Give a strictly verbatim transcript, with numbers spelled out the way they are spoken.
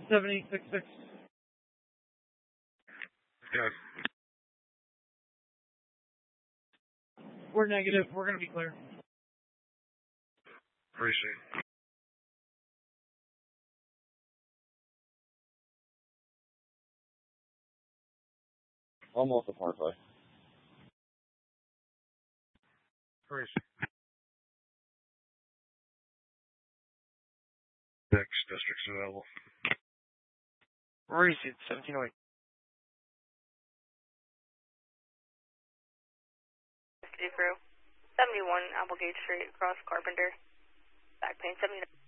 seven eight six six. Yes. We're negative. We're going to be clear. Appreciate it. Almost a parkway. Appreciate it. Next district's available. Rory Seat, seventeen oh eight. City Crew, seventy-one Applegate Street, across Carpenter. Back pain, seventy-nine.